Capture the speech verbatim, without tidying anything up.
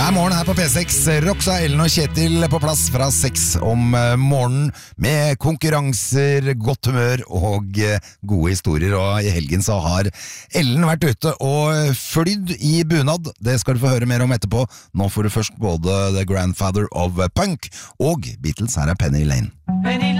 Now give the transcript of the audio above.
Det er morgen her på P seks. Roxa, Ellen og Kjetil på plass fra seks om morgenen med konkurranser, godt humør og gode historier. Og i helgen så har Ellen vært ute og flydd i bunad. Det skal du få høre mer om etterpå. Nå får du først både The Grandfather of Punk og Beatles. Her er Penny Lane.